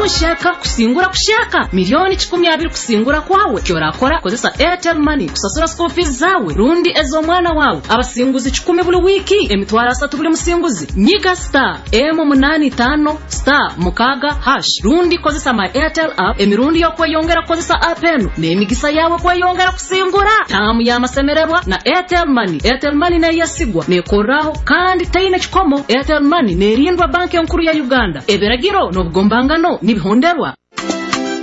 ushaka kusingura kushaka milioni 12 kusingura kwawe kyorakora kozesa Airtel Money kusasura school fees zawe rundi ezo mwana wawe abasinguzi 10 buli wiki emitwara 3 buli musinguzi nyiga star M85 star mukaga hash rundi kozesa my Airtel app emirundi yo kweyongera kozesa app eno nemigisa yawe kweyongera kusingura tamu ya masemererwa na Airtel Money. Airtel Money na yasigwa nekoraho kandi taina chikomo. Airtel Money nerindwa banki nkuru ya Uganda eberagiro no bugombangano nibihonderwa.